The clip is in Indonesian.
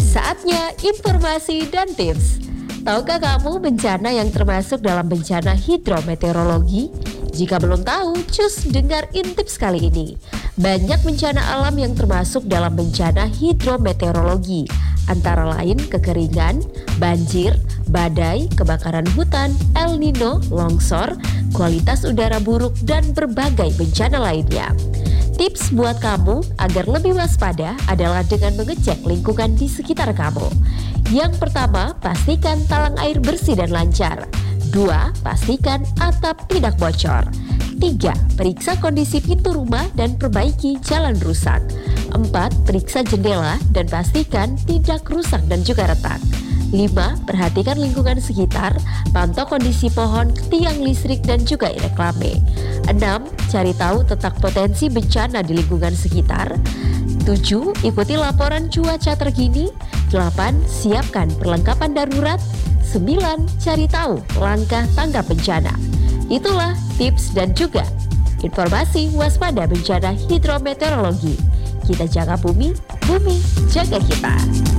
Saatnya informasi dan tips. Tahukah kamu bencana yang termasuk dalam bencana hidrometeorologi? Jika belum tahu, cus dengar tips kali ini. Banyak bencana alam yang termasuk dalam bencana hidrometeorologi, antara lain kekeringan, banjir, badai, kebakaran hutan, El Nino, longsor, kualitas udara buruk, dan berbagai bencana lainnya. Tips buat kamu agar lebih waspada adalah dengan mengecek lingkungan di sekitar kamu. Yang pertama, pastikan talang air bersih dan lancar. 2. Pastikan atap tidak bocor. 3. Periksa kondisi pintu rumah dan perbaiki jalan rusak. 4. Periksa jendela dan pastikan tidak rusak dan juga retak. 5. Perhatikan lingkungan sekitar, pantau kondisi pohon, tiang listrik, dan juga reklame. 6. Cari tahu tentang potensi bencana di lingkungan sekitar. 7. Ikuti laporan cuaca terkini. 8. Siapkan perlengkapan darurat. 9. Cari tahu langkah tanggap bencana. Itulah tips dan juga informasi waspada bencana hidrometeorologi. Kita jaga bumi, bumi jaga kita.